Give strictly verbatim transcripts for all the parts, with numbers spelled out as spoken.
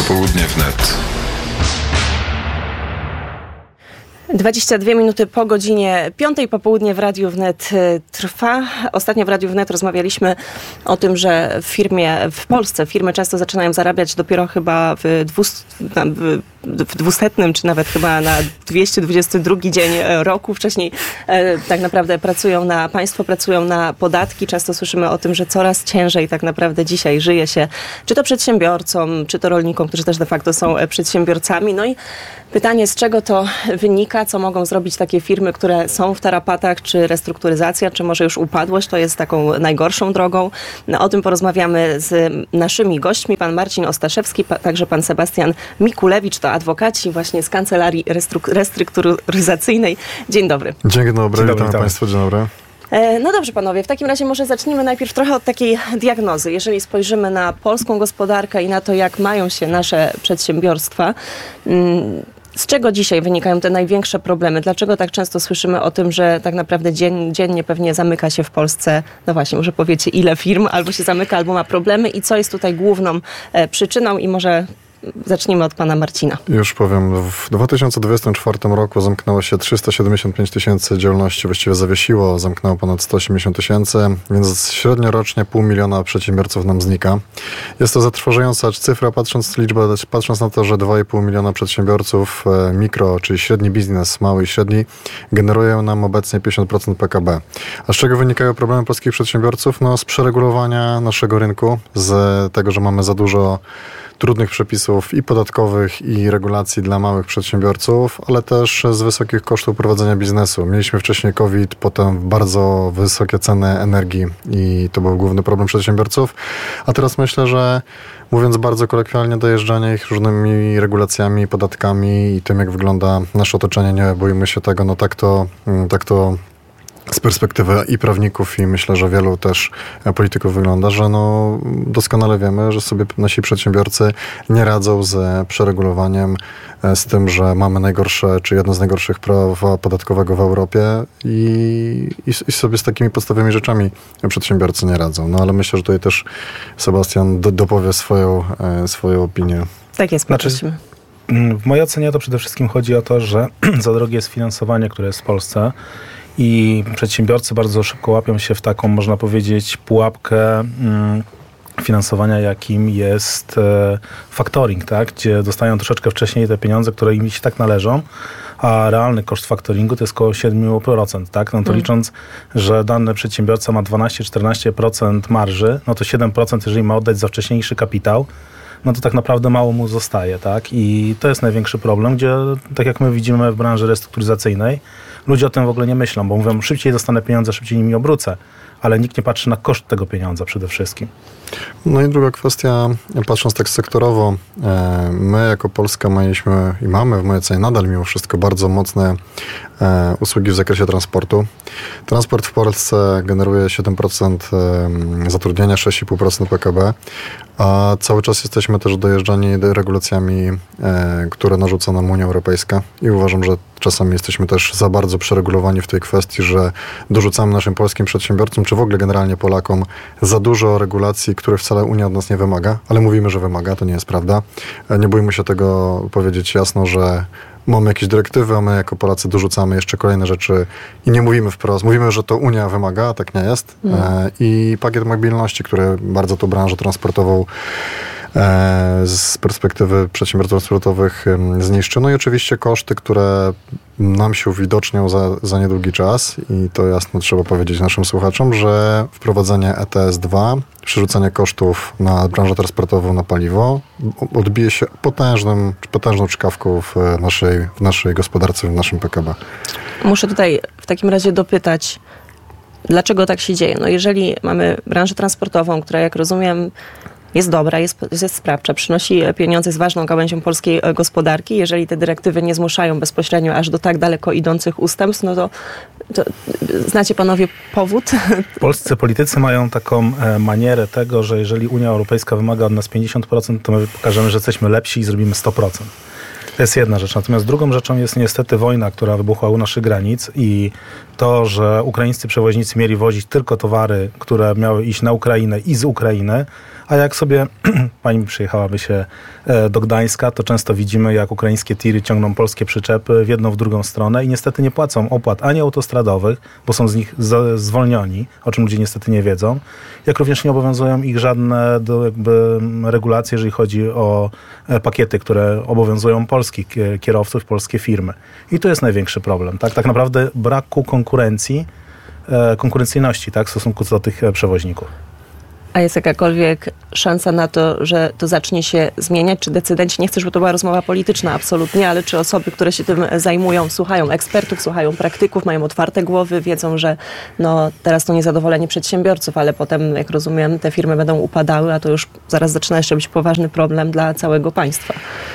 Popołudnie wnet. dwadzieścia dwie minuty po godzinie piątej popołudnie w Radiu Wnet trwa. Ostatnio w Radiu Wnet rozmawialiśmy o tym, że w firmie, w Polsce firmy często zaczynają zarabiać dopiero chyba w, dwust, w, w dwusetnym, czy nawet chyba na dwieście dwudziesty drugi dzień roku. Wcześniej e, tak naprawdę pracują na, państwo pracują na podatki. Często słyszymy o tym, że coraz ciężej tak naprawdę dzisiaj żyje się, czy to przedsiębiorcom, czy to rolnikom, którzy też de facto są przedsiębiorcami. No i pytanie, z czego to wynika? Co mogą zrobić takie firmy, które są w tarapatach, czy restrukturyzacja, czy może już upadłość, to jest taką najgorszą drogą. No, o tym porozmawiamy z naszymi gośćmi. Pan Marcin Ostaszewski, pa, także pan Sebastian Mikulewicz, to adwokaci właśnie z Kancelarii Restruk- Restrukturyzacyjnej. Dzień dobry. Dzień dobry, Dzień dobry, witam Państwa, dzień dobry. No dobrze panowie, w takim razie może zacznijmy najpierw trochę od takiej diagnozy. Jeżeli spojrzymy na polską gospodarkę i na to, jak mają się nasze przedsiębiorstwa, z czego dzisiaj wynikają te największe problemy? Dlaczego tak często słyszymy o tym, że tak naprawdę dzien, dziennie pewnie zamyka się w Polsce, no właśnie, może powiecie ile firm, albo się zamyka, albo ma problemy i co jest tutaj główną e, przyczyną i może zacznijmy od pana Marcina. Już powiem, w dwa tysiące dwudziestym czwartym roku zamknęło się trzysta siedemdziesiąt pięć tysięcy działalności, właściwie zawiesiło, zamknęło ponad sto osiemdziesiąt tysięcy, więc średnio rocznie pół miliona przedsiębiorców nam znika. Jest to zatrważająca cyfra, patrząc liczbę, patrząc na to, że dwa i pół miliona przedsiębiorców mikro, czyli średni biznes, mały i średni, generują nam obecnie pięćdziesiąt procent P K B. A z czego wynikają problemy polskich przedsiębiorców? No z przeregulowania naszego rynku, z tego, że mamy za dużo trudnych przepisów i podatkowych, i regulacji dla małych przedsiębiorców, ale też z wysokich kosztów prowadzenia biznesu. Mieliśmy wcześniej COVID, potem bardzo wysokie ceny energii i to był główny problem przedsiębiorców. A teraz myślę, że mówiąc bardzo kolokwialnie, dojeżdżanie ich różnymi regulacjami, podatkami i tym, jak wygląda nasze otoczenie, nie boimy się tego, no tak to, tak to z perspektywy i prawników, i myślę, że wielu też polityków wygląda, że no doskonale wiemy, że sobie nasi przedsiębiorcy nie radzą z przeregulowaniem, z tym, że mamy najgorsze, czy jedno z najgorszych prawa podatkowego w Europie i, i, i sobie z takimi podstawowymi rzeczami przedsiębiorcy nie radzą. No ale myślę, że tutaj też Sebastian do, dopowie swoją, swoją opinię. Tak jest, znaczy, w mojej ocenie to przede wszystkim chodzi o to, że za drogie jest finansowanie, które jest w Polsce. I przedsiębiorcy bardzo szybko łapią się w taką, można powiedzieć, pułapkę mm, finansowania, jakim jest e, factoring, tak? Gdzie dostają troszeczkę wcześniej te pieniądze, które im się tak należą, a realny koszt factoringu to jest około siedem procent, tak? No to mm. licząc, że dany przedsiębiorca ma dwanaście do czternastu procent marży, no to siedem procent, jeżeli ma oddać za wcześniejszy kapitał, no to tak naprawdę mało mu zostaje, tak? I to jest największy problem, gdzie, tak jak my widzimy w branży restrukturyzacyjnej, ludzie o tym w ogóle nie myślą, bo mówią, szybciej dostanę pieniądze, szybciej nimi obrócę, ale nikt nie patrzy na koszt tego pieniądza przede wszystkim. No i druga kwestia, patrząc tak sektorowo, my jako Polska mieliśmy i mamy w mojej ocenie nadal mimo wszystko bardzo mocne usługi w zakresie transportu. Transport w Polsce generuje siedem procent zatrudnienia, sześć i pół procent P K B, a cały czas jesteśmy też dojeżdżani regulacjami, które narzuca nam Unia Europejska i uważam, że czasami jesteśmy też za bardzo przeregulowani w tej kwestii, że dorzucamy naszym polskim przedsiębiorcom, czy w ogóle generalnie Polakom za dużo regulacji, które wcale Unia od nas nie wymaga, ale mówimy, że wymaga, to nie jest prawda. Nie bójmy się tego powiedzieć jasno, że mamy jakieś dyrektywy, a my jako Polacy dorzucamy jeszcze kolejne rzeczy i nie mówimy wprost. Mówimy, że to Unia wymaga, a tak nie jest. Mm. E, I pakiet mobilności, który bardzo tą branżę transportową e, z perspektywy przedsiębiorstw transportowych e, zniszczy. No i oczywiście koszty, które nam się uwidocznią za, za niedługi czas i to jasno trzeba powiedzieć naszym słuchaczom, że wprowadzenie E T S dwa, przerzucenie kosztów na branżę transportową, na paliwo odbije się potężnym, potężną czkawką w naszej, w naszej gospodarce, w naszym P K B. Muszę tutaj w takim razie dopytać, dlaczego tak się dzieje? No jeżeli mamy branżę transportową, która, jak rozumiem, jest dobra, jest, jest sprawcza, przynosi pieniądze, jest ważną gałęzią polskiej gospodarki. Jeżeli te dyrektywy nie zmuszają bezpośrednio aż do tak daleko idących ustępstw, no to, to znacie panowie powód? Polscy politycy mają taką e, manierę tego, że jeżeli Unia Europejska wymaga od nas pięćdziesiąt procent, to my pokażemy, że jesteśmy lepsi i zrobimy sto procent. To jest jedna rzecz. Natomiast drugą rzeczą jest niestety wojna, która wybuchła u naszych granic i to, że ukraińscy przewoźnicy mieli wozić tylko towary, które miały iść na Ukrainę i z Ukrainy, a jak sobie pani przyjechałaby się do Gdańska, to często widzimy, jak ukraińskie tiry ciągną polskie przyczepy w jedną, w drugą stronę i niestety nie płacą opłat ani autostradowych, bo są z nich z- zwolnioni, o czym ludzie niestety nie wiedzą, jak również nie obowiązują ich żadne do, jakby regulacje, jeżeli chodzi o pakiety, które obowiązują polskich kierowców, polskie firmy. I tu jest największy problem. Tak, tak naprawdę braku konkurencji, konkurencyjności, tak, w stosunku do tych przewoźników. A jest jakakolwiek szansa na to, że to zacznie się zmieniać? Czy decydenci, nie chcę, żeby to była rozmowa polityczna, absolutnie, ale czy osoby, które się tym zajmują, słuchają ekspertów, słuchają praktyków, mają otwarte głowy, wiedzą, że no, teraz to niezadowolenie przedsiębiorców, ale potem, jak rozumiem, te firmy będą upadały, a to już zaraz zaczyna jeszcze być poważny problem dla całego państwa.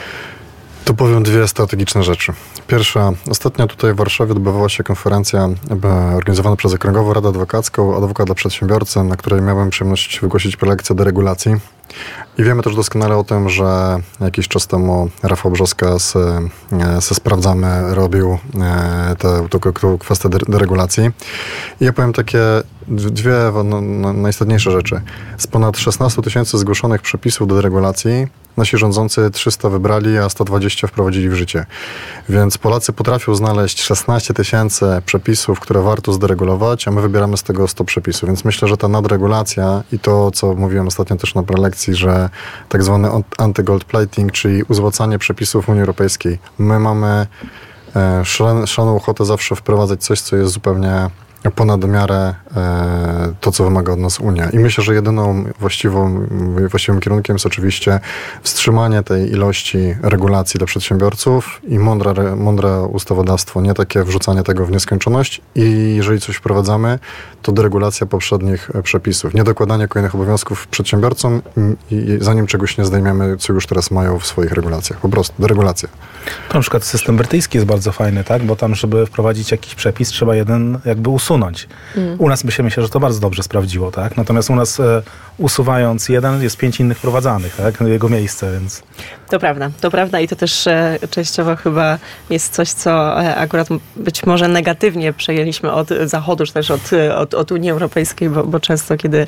Tu powiem dwie strategiczne rzeczy. Pierwsza, ostatnio tutaj w Warszawie odbywała się konferencja organizowana przez Okręgową Radę Adwokacką, Adwokat dla Przedsiębiorcy, na której miałem przyjemność wygłosić prelekcję deregulacji. I wiemy też doskonale o tym, że jakiś czas temu Rafał Brzoska z, ze Sprawdzamy robił tę kwestię deregulacji. I ja powiem takie dwie no, no, najistotniejsze rzeczy. Z ponad szesnaście tysięcy zgłoszonych przepisów do deregulacji nasi rządzący trzysta wybrali, a sto dwadzieścia wprowadzili w życie. Więc Polacy potrafią znaleźć szesnaście tysięcy przepisów, które warto zderegulować, a my wybieramy z tego sto przepisów. Więc myślę, że ta nadregulacja i to, co mówiłem ostatnio też na prelekcji, że tak zwany anty-gold plating, czyli uzłacanie przepisów Unii Europejskiej. My mamy e, szaloną ochotę zawsze wprowadzać coś, co jest zupełnie ponad miarę e, to, co wymaga od nas Unia. I myślę, że jedyną właściwą, właściwym kierunkiem jest oczywiście wstrzymanie tej ilości regulacji dla przedsiębiorców i mądre, mądre ustawodawstwo, nie takie wrzucanie tego w nieskończoność i jeżeli coś wprowadzamy, to deregulacja poprzednich przepisów. Nie dokładanie kolejnych obowiązków przedsiębiorcom i, i zanim czegoś nie zdejmiemy, co już teraz mają w swoich regulacjach. Po prostu deregulacja. To na przykład system brytyjski jest bardzo fajny, tak? Bo tam, żeby wprowadzić jakiś przepis, trzeba jeden jakby usunąć. Mm. U nas by się myślę, że to bardzo dobrze sprawdziło, tak? Natomiast u nas e, usuwając jeden, jest pięć innych wprowadzanych, tak? Na jego miejsce, więc... To prawda, to prawda i to też e, częściowo chyba jest coś, co e, akurat być może negatywnie przejęliśmy od Zachodu, czy też od, od, od Unii Europejskiej, bo, bo często kiedy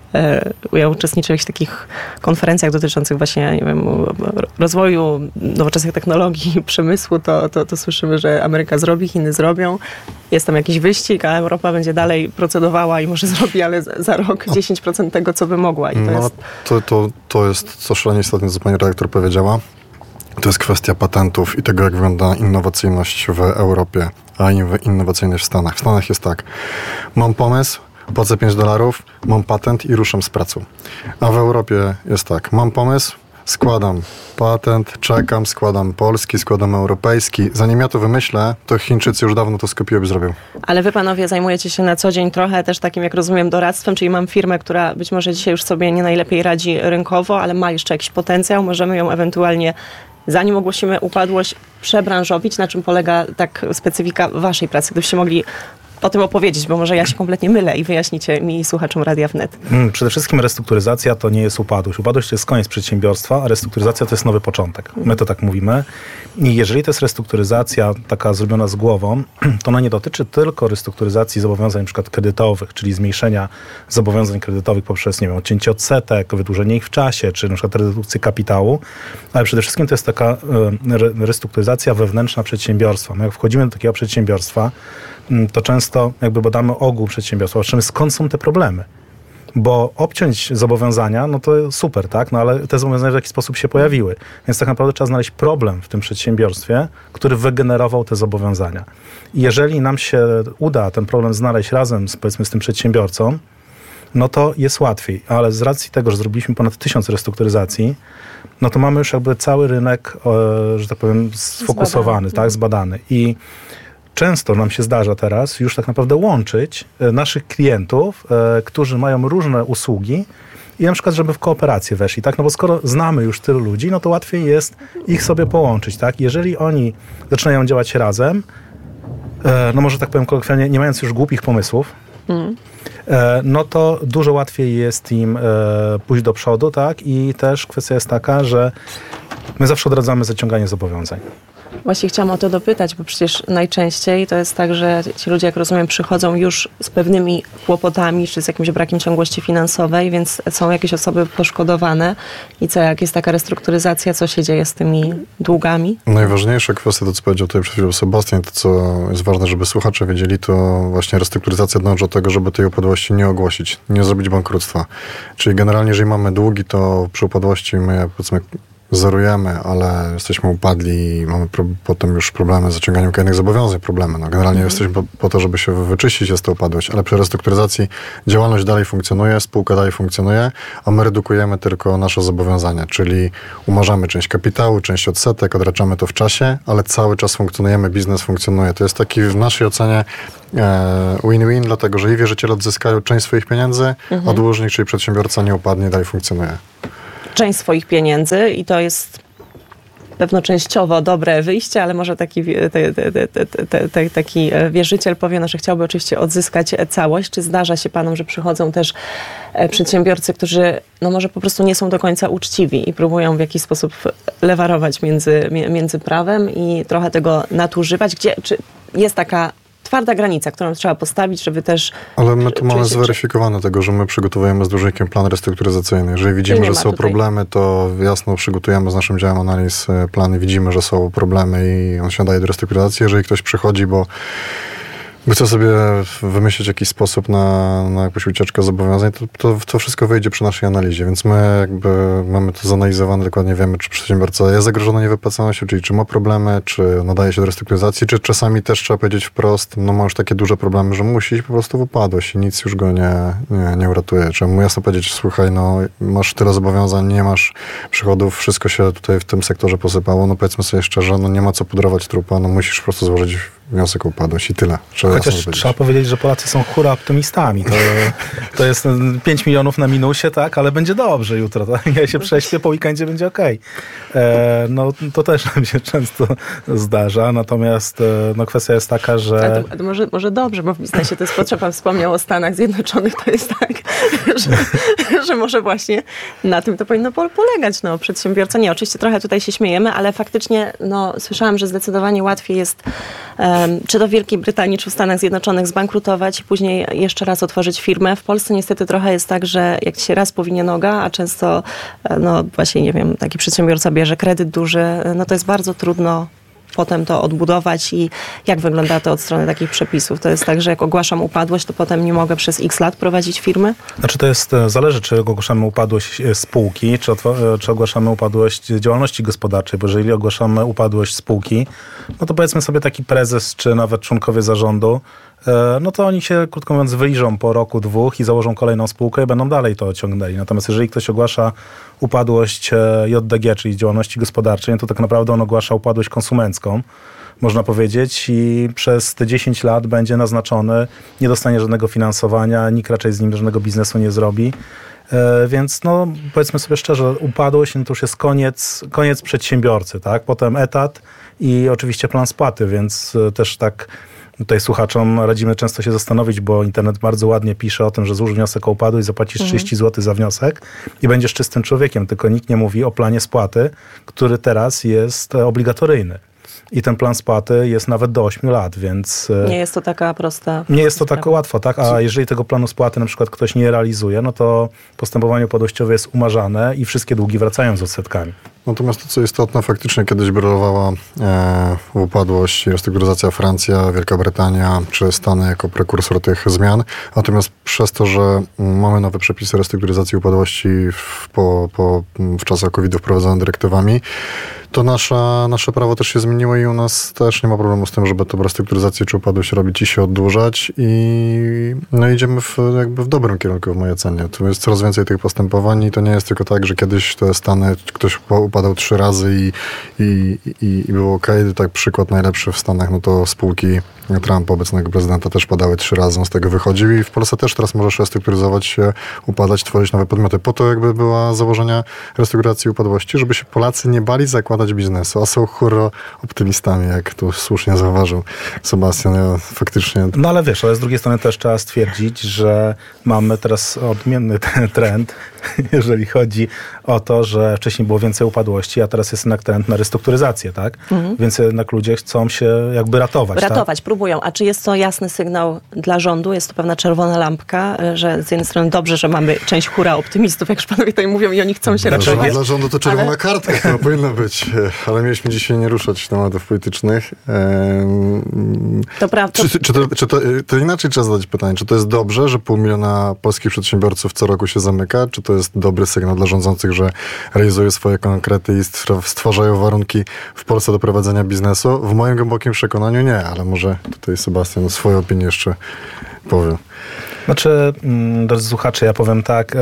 ja uczestniczę w takich konferencjach dotyczących właśnie, nie wiem, rozwoju nowoczesnych technologii, przemysłu, to, to, to słyszymy, że Ameryka zrobi, Chiny zrobią. Jest tam jakiś wyścig, a Europa będzie dalej procedowała i może zrobi, ale za rok dziesięć procent tego, co by mogła. I to, no, jest... to, to, to jest co szalenie istotne, co pani redaktor powiedziała. To jest kwestia patentów i tego, jak wygląda innowacyjność w Europie, a innowacyjność w Stanach. W Stanach jest tak, mam pomysł, płacę pięć dolarów, mam patent i ruszam z pracą. A w Europie jest tak, mam pomysł, składam patent, czekam, składam polski, składam europejski. Zanim ja to wymyślę, to Chińczycy już dawno to skopiują i zrobią. Ale wy panowie zajmujecie się na co dzień trochę też takim, jak rozumiem, doradztwem, czyli mam firmę, która być może dzisiaj już sobie nie najlepiej radzi rynkowo, ale ma jeszcze jakiś potencjał, możemy ją ewentualnie, zanim ogłosimy upadłość, przebranżowić. Na czym polega tak specyfika waszej pracy? Gdybyście mogli o tym opowiedzieć, bo może ja się kompletnie mylę i wyjaśnicie mi i słuchaczom Radia Wnet. Hmm, przede wszystkim restrukturyzacja to nie jest upadłość. Upadłość to jest koniec przedsiębiorstwa, a restrukturyzacja to jest nowy początek. My to tak mówimy. I jeżeli to jest restrukturyzacja taka zrobiona z głową, to ona nie dotyczy tylko restrukturyzacji zobowiązań na przykład kredytowych, czyli zmniejszenia zobowiązań kredytowych poprzez, nie wiem, odcięcie odsetek, wydłużenie ich w czasie, czy na przykład redukcję kapitału, ale przede wszystkim to jest taka y, restrukturyzacja wewnętrzna przedsiębiorstwa. My jak wchodzimy do takiego przedsiębiorstwa, to często jakby badamy ogół przedsiębiorstwa, patrzymy skąd są te problemy. Bo obciąć zobowiązania, no to super, tak? No ale te zobowiązania w jaki sposób się pojawiły. Więc tak naprawdę trzeba znaleźć problem w tym przedsiębiorstwie, który wygenerował te zobowiązania. I jeżeli nam się uda ten problem znaleźć razem z, powiedzmy, z tym przedsiębiorcą, no to jest łatwiej. Ale z racji tego, że zrobiliśmy ponad tysiąc restrukturyzacji, no to mamy już jakby cały rynek, e, że tak powiem, sfokusowany, zbadany. tak? Zbadany. I często nam się zdarza teraz już tak naprawdę łączyć naszych klientów, e, którzy mają różne usługi i na przykład, żeby w kooperację weszli, tak? No bo skoro znamy już tylu ludzi, no to łatwiej jest ich sobie połączyć, tak? Jeżeli oni zaczynają działać razem, e, no może tak powiem kolokwialnie, nie mając już głupich pomysłów, mm. e, no to dużo łatwiej jest im e, pójść do przodu, tak? I też kwestia jest taka, że My zawsze odradzamy zaciąganie zobowiązań. Właśnie chciałam o to dopytać, bo przecież najczęściej to jest tak, że ci ludzie, jak rozumiem, przychodzą już z pewnymi kłopotami, czy z jakimś brakiem ciągłości finansowej, więc są jakieś osoby poszkodowane. I co, jak jest taka restrukturyzacja, co się dzieje z tymi długami? Najważniejsza kwestia, to co powiedział tutaj przed chwilą Sebastian, to co jest ważne, żeby słuchacze wiedzieli, to właśnie restrukturyzacja dąży do tego, żeby tej upadłości nie ogłosić, nie zrobić bankructwa. Czyli generalnie, jeżeli mamy długi, to przy upadłości my, powiedzmy, zerujemy, ale jesteśmy upadli i mamy pro, potem już problemy z zaciąganiem kolejnych zobowiązań, problemy. No, generalnie mm. jesteśmy po, po to, żeby się wyczyścić z tą upadłość, ale przy restrukturyzacji działalność dalej funkcjonuje, spółka dalej funkcjonuje, a my redukujemy tylko nasze zobowiązania, czyli umarzamy część kapitału, część odsetek, odraczamy to w czasie, ale cały czas funkcjonujemy, biznes funkcjonuje. To jest taki w naszej ocenie e, win-win, dlatego że i wierzyciele odzyskają część swoich pieniędzy, mm-hmm. a dłużnik, czyli przedsiębiorca nie upadnie, dalej funkcjonuje. Część swoich pieniędzy i to jest pewno częściowo dobre wyjście, ale może taki, te, te, te, te, te, taki wierzyciel powie, no, że chciałby oczywiście odzyskać całość. Czy zdarza się panom, że przychodzą też przedsiębiorcy, którzy no może po prostu nie są do końca uczciwi i próbują w jakiś sposób lewarować między, między prawem i trochę tego nadużywać? Gdzie, czy jest taka twarda granica, którą trzeba postawić, żeby też... Ale my tu mamy zweryfikowane tego, że my przygotowujemy z dłużnikiem plan restrukturyzacyjny. Jeżeli widzimy, że są tutaj problemy, to jasno przygotujemy z naszym działem analiz plany, widzimy, że są problemy i on się nadaje do restrukturyzacji. Jeżeli ktoś przychodzi, bo by chce sobie wymyślić jakiś sposób na, na jakąś ucieczkę zobowiązań, to, to, to wszystko wyjdzie przy naszej analizie, więc my jakby mamy to zanalizowane, dokładnie wiemy, czy przedsiębiorca jest zagrożony niewypłacalnością, czyli czy ma problemy, czy nadaje się do restrukturyzacji, czy czasami też trzeba powiedzieć wprost, no ma już takie duże problemy, że musi iść po prostu w upadłość i nic już go nie, nie, nie uratuje. Trzeba mu jasno powiedzieć, słuchaj, no masz tyle zobowiązań, nie masz przychodów, wszystko się tutaj w tym sektorze posypało, no powiedzmy sobie szczerze, no nie ma co pudrować trupa, no musisz po prostu złożyć wniosek o upadłość i tyle. Trzeba Chociaż trzeba powiedzieć, że Polacy są hura optymistami. To, to jest pięć milionów na minusie, tak, ale będzie dobrze jutro. Tak? Ja się prześpię, po weekendzie będzie okej. Okay. E, no to też nam się często zdarza, natomiast no, kwestia jest taka, że... To, to może, może dobrze, bo w biznesie to jest potrzeba. Pan wspomniał o Stanach Zjednoczonych, to jest tak, że, że może właśnie na tym to powinno polegać. No, przedsiębiorca, nie, oczywiście trochę tutaj się śmiejemy, ale faktycznie no, słyszałam, że zdecydowanie łatwiej jest um, czy to w Wielkiej Brytanii, czy w Stanach Zjednoczonych zbankrutować i później jeszcze raz otworzyć firmę. W Polsce niestety trochę jest tak, że jak się raz powinie noga, a często no właśnie, nie wiem, taki przedsiębiorca bierze kredyt duży, no to jest bardzo trudno potem to odbudować i jak wygląda to od strony takich przepisów? To jest tak, że jak ogłaszam upadłość, to potem nie mogę przez x lat prowadzić firmy? Znaczy to jest, zależy, czy ogłaszamy upadłość spółki, czy, czy ogłaszamy upadłość działalności gospodarczej, bo jeżeli ogłaszamy upadłość spółki, no to powiedzmy sobie taki prezes, czy nawet członkowie zarządu, no to oni się, krótko mówiąc, wyliżą po roku, dwóch i założą kolejną spółkę i będą dalej to ciągnęli. Natomiast jeżeli ktoś ogłasza upadłość J D G, czyli działalności gospodarczej, to tak naprawdę on ogłasza upadłość konsumencką, można powiedzieć, i przez te dziesięć lat będzie naznaczony, nie dostanie żadnego finansowania, nikt raczej z nim żadnego biznesu nie zrobi. Więc no, powiedzmy sobie szczerze, upadłość no to już jest koniec, koniec przedsiębiorcy, tak? Potem etat i oczywiście plan spłaty, więc też tak tutaj słuchaczom radzimy często się zastanowić, bo internet bardzo ładnie pisze o tym, że złóż wniosek o upadłość, zapłacisz mhm. trzydzieści złotych za wniosek i będziesz czystym człowiekiem, tylko nikt nie mówi o planie spłaty, który teraz jest obligatoryjny. I ten plan spłaty jest nawet do ośmiu lat, więc... Nie jest to taka prosta... Nie jest to tak łatwo, tak? A jeżeli tego planu spłaty na przykład ktoś nie realizuje, no to postępowanie upadłościowe jest umarzane i wszystkie długi wracają z odsetkami. Natomiast to, co istotne, faktycznie kiedyś brylowała e, upadłość i restrukturyzacja Francja, Wielka Brytania czy Stany jako prekursor tych zmian. Natomiast przez to, że mamy nowe przepisy restrukturyzacji upadłości w, po, po, w czasach kowida wprowadzone dyrektywami, to nasza, nasze prawo też się zmieniło i u nas też nie ma problemu z tym, żeby tą restrukturyzację czy upadłość robić i się oddłużać i no idziemy w, jakby w dobrym kierunku w mojej ocenie. Tu jest coraz więcej tych postępowań i to nie jest tylko tak, że kiedyś te Stany ktoś upadał trzy razy i, i, i, i było okej. Okay. Tak przykład najlepszy w Stanach, no to spółki Trumpa, obecnego prezydenta, też padały trzy razy, on z tego wychodził i w Polsce też teraz może restrukturyzować się, upadać, tworzyć nowe podmioty. Po to jakby była założenia restrukturyzacji upadłości, żeby się Polacy nie bali zakładać biznesu, a są hurra optymistami, jak tu słusznie zauważył Sebastian. Ja faktycznie... No ale wiesz, ale z drugiej strony też trzeba stwierdzić, że mamy teraz odmienny ten trend, jeżeli chodzi o to, że wcześniej było więcej upadłości, a teraz jest jednak trend na restrukturyzację, tak? Mhm. Więc jednak ludzie chcą się jakby ratować. Ratować, tak? próbują. A czy jest to jasny sygnał dla rządu? Jest to pewna czerwona lampka, że z jednej strony dobrze, że mamy część hura optymistów, jak już panowie tutaj mówią i oni chcą się znaczy, ratować. Dla rządu to czerwona ale... kartka chyba powinna być, ale mieliśmy dzisiaj nie ruszać tematów politycznych. Ehm... To prawda. Czy, czy, to, czy to, to inaczej trzeba zadać pytanie, czy to jest dobrze, że pół miliona polskich przedsiębiorców co roku się zamyka? Czy to jest dobry sygnał dla rządzących, że realizują swoje konkrety i stwarzają warunki w Polsce do prowadzenia biznesu? W moim głębokim przekonaniu nie, ale może tutaj Sebastian swoją opinię jeszcze powie. Znaczy, drodzy słuchacze, ja powiem tak,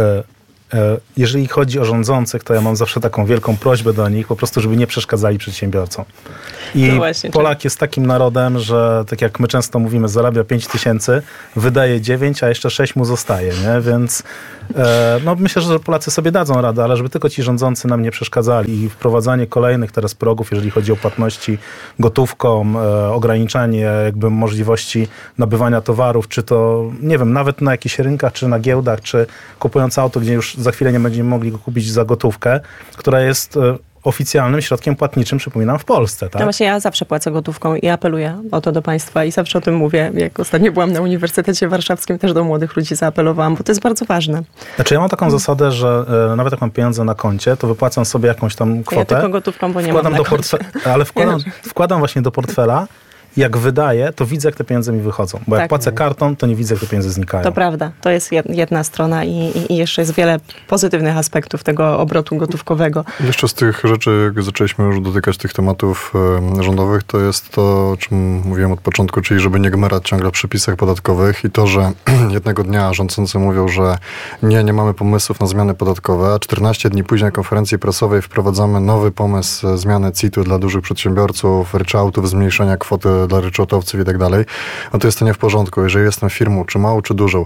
jeżeli chodzi o rządzących, to ja mam zawsze taką wielką prośbę do nich, po prostu, żeby nie przeszkadzali przedsiębiorcom. I no właśnie, Polak czy... jest takim narodem, że tak jak my często mówimy, zarabia pięć tysięcy, wydaje dziewięć, a jeszcze sześć mu zostaje, nie? Więc e, no myślę, że Polacy sobie dadzą radę, ale żeby tylko ci rządzący nam nie przeszkadzali i wprowadzanie kolejnych teraz progów, jeżeli chodzi o płatności gotówką, e, ograniczanie jakby możliwości nabywania towarów, czy to, nie wiem, nawet na jakichś rynkach, czy na giełdach, czy kupując auto, gdzie już za chwilę nie będziemy mogli go kupić za gotówkę, która jest e, oficjalnym środkiem płatniczym, przypominam, w Polsce. Tak? No właśnie ja zawsze płacę gotówką i apeluję o to do państwa i zawsze o tym mówię. Jak ostatnio byłam na Uniwersytecie Warszawskim, też do młodych ludzi zaapelowałam, bo to jest bardzo ważne. Znaczy ja mam taką zasadę, że e, nawet jak mam pieniądze na koncie, to wypłacam sobie jakąś tam kwotę. Ja tylko gotówką, bo nie wkładam mam na do portfe- Ale wkładam, wkładam właśnie do portfela. Jak wydaję, to widzę, jak te pieniądze mi wychodzą. Bo jak tak. płacę kartą, to nie widzę, jak te pieniądze znikają. To prawda. To jest jedna strona i, i, i jeszcze jest wiele pozytywnych aspektów tego obrotu gotówkowego. Jeszcze z tych rzeczy, jak zaczęliśmy już dotykać tych tematów e, rządowych, to jest to, o czym mówiłem od początku, czyli żeby nie gmerać ciągle w przepisach podatkowych i to, że jednego dnia rządzący mówią, że nie, nie mamy pomysłów na zmiany podatkowe, a czternaście dni później na konferencji prasowej wprowadzamy nowy pomysł zmiany C I T-u dla dużych przedsiębiorców, ryczałtów, zmniejszenia kwoty dla ryczałtowców i tak dalej, no to jest to nie w porządku. Jeżeli jestem firmą, czy małą, czy dużą,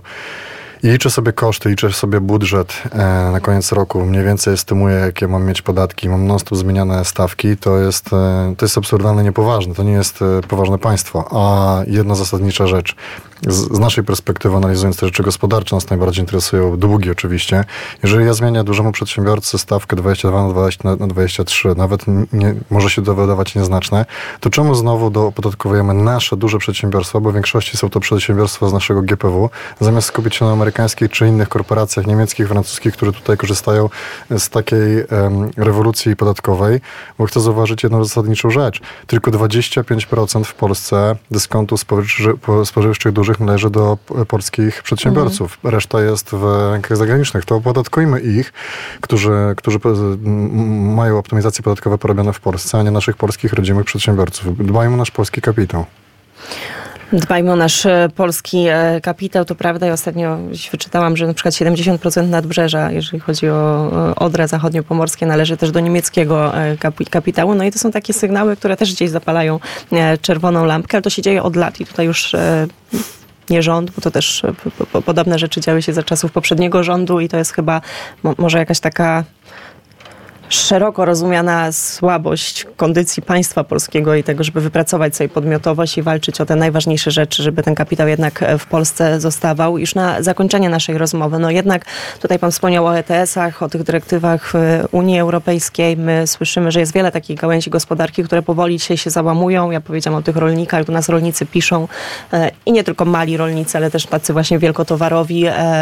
i liczę sobie koszty, liczę sobie budżet e, na koniec roku, mniej więcej estymuję, jakie mam mieć podatki, mam non-stop zmieniane stawki, to jest, e, to jest absurdalnie niepoważne. To nie jest e, poważne państwo. A jedna zasadnicza rzecz, z, z naszej perspektywy, analizując te rzeczy gospodarcze, nas najbardziej interesują długi oczywiście. Jeżeli ja zmienię dużemu przedsiębiorcy stawkę dwadzieścia dwa na dwadzieścia na dwadzieścia trzy, nawet nie, może się to wydawać nieznaczne, to czemu znowu doopodatkowujemy nasze duże przedsiębiorstwa, bo w większości są to przedsiębiorstwa z naszego G P W, zamiast skupić się na amerykańskich czy innych korporacjach niemieckich, francuskich, które tutaj korzystają z takiej um, rewolucji podatkowej, bo chcę zauważyć jedną zasadniczą rzecz. Tylko dwadzieścia pięć procent w Polsce dyskontów spożyczy, spożywczych dużych należy do polskich przedsiębiorców. Mm. Reszta jest w rękach zagranicznych. To opodatkujmy ich, którzy, którzy mają optymizacje podatkowe porobione w Polsce, a nie naszych polskich rodzimych przedsiębiorców. Dbajmy o nasz polski kapitał. Dbajmy o nasz polski kapitał, to prawda. I ostatnio wyczytałam, że na przykład siedemdziesiąt procent nadbrzeża, jeżeli chodzi o Odrę zachodniopomorskie, należy też do niemieckiego kapitału. No i to są takie sygnały, które też gdzieś zapalają czerwoną lampkę, ale to się dzieje od lat i tutaj już nie rząd, bo to też podobne rzeczy działy się za czasów poprzedniego rządu i to jest chyba może jakaś taka szeroko rozumiana słabość kondycji państwa polskiego i tego, żeby wypracować sobie podmiotowość i walczyć o te najważniejsze rzeczy, żeby ten kapitał jednak w Polsce zostawał. Już na zakończenie naszej rozmowy, no jednak tutaj pan wspomniał o E T S-ach, o tych dyrektywach Unii Europejskiej. My słyszymy, że jest wiele takich gałęzi gospodarki, które powoli dzisiaj się załamują. Ja powiedziałam o tych rolnikach, do nas rolnicy piszą i nie tylko mali rolnicy, ale też tacy właśnie wielkotowarowi.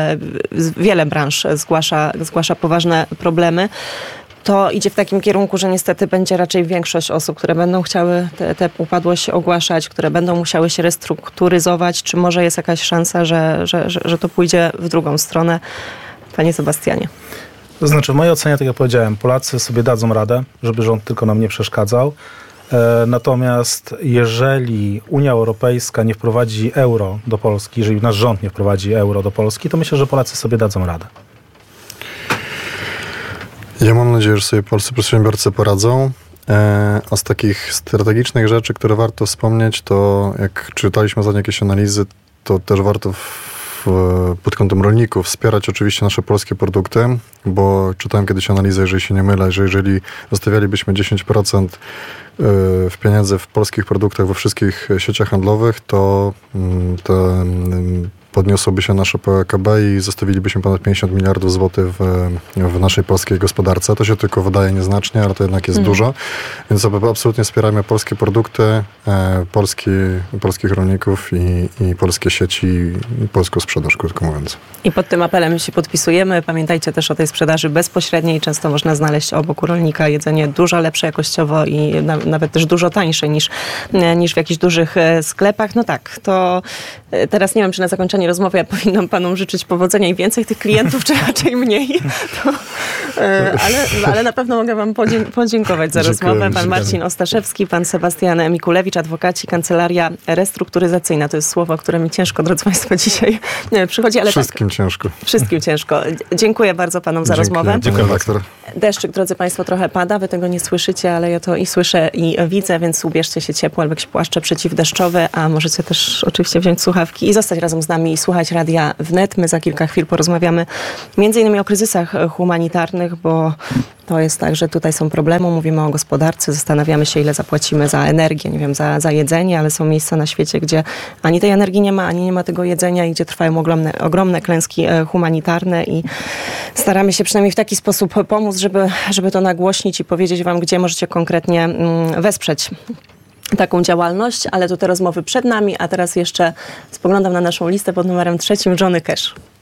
Wiele branż zgłasza, zgłasza poważne problemy. To idzie w takim kierunku, że niestety będzie raczej większość osób, które będą chciały tę upadłość ogłaszać, które będą musiały się restrukturyzować. Czy może jest jakaś szansa, że, że, że, że to pójdzie w drugą stronę? Panie Sebastianie. To znaczy, w mojej ocenie, tak jak powiedziałem, Polacy sobie dadzą radę, żeby rząd tylko nam nie przeszkadzał. E, natomiast jeżeli Unia Europejska nie wprowadzi euro do Polski, jeżeli nasz rząd nie wprowadzi euro do Polski, to myślę, że Polacy sobie dadzą radę. Ja mam nadzieję, że sobie polscy przedsiębiorcy poradzą, A z takich strategicznych rzeczy, które warto wspomnieć, to jak czytaliśmy ostatnio jakieś analizy, to też warto w, pod kątem rolników wspierać oczywiście nasze polskie produkty, bo czytałem kiedyś analizę, jeżeli się nie mylę, że jeżeli zostawialibyśmy dziesięć procent w pieniędzy w polskich produktach we wszystkich sieciach handlowych, to, to podniosłoby się nasze P K B i zostawilibyśmy ponad pięćdziesiąt miliardów złotych w, w naszej polskiej gospodarce. To się tylko wydaje nieznacznie, ale to jednak jest mm. dużo. Więc absolutnie wspieramy polskie produkty, e, polski, polskich rolników i, i polskie sieci i polską sprzedaż, krótko mówiąc. I pod tym apelem się podpisujemy. Pamiętajcie też o tej sprzedaży bezpośredniej. Często można znaleźć obok u rolnika jedzenie dużo lepsze jakościowo i na, nawet też dużo tańsze niż, niż w jakichś dużych sklepach. No tak, to teraz nie wiem, czy na zakończenie rozmowy ja powinnam panom życzyć powodzenia i więcej tych klientów, czy raczej mniej. To, ale, ale na pewno mogę wam podzie- podziękować za Dziękuję, rozmowę. Pan dziękuję. Marcin Ostaszewski, pan Sebastian Mikulewicz, adwokaci, kancelaria restrukturyzacyjna. To jest słowo, które mi ciężko, drodzy państwo, dzisiaj przychodzi. Ale wszystkim tak, ciężko. Wszystkim ciężko. Dziękuję bardzo panom za Dziękuję, rozmowę. Dziękuję, doktor. Deszczyk, drodzy państwo, trochę pada. Wy tego nie słyszycie, ale ja to i słyszę, i widzę, więc ubierzcie się ciepło albo jakieś płaszcze przeciwdeszczowe, a możecie też oczywiście wziąć słuchawki i zostać razem z nami i słuchać Radia Wnet. My za kilka chwil porozmawiamy między innymi o kryzysach humanitarnych, bo to jest tak, że tutaj są problemy, mówimy o gospodarce, zastanawiamy się, ile zapłacimy za energię, nie wiem, za, za jedzenie, ale są miejsca na świecie, gdzie ani tej energii nie ma, ani nie ma tego jedzenia i gdzie trwają ogromne, ogromne klęski humanitarne i staramy się przynajmniej w taki sposób pomóc, żeby, żeby to nagłośnić i powiedzieć wam, gdzie możecie konkretnie wesprzeć taką działalność, ale to te rozmowy przed nami, a teraz jeszcze spoglądam na naszą listę pod numerem trzecim Johnny Cash.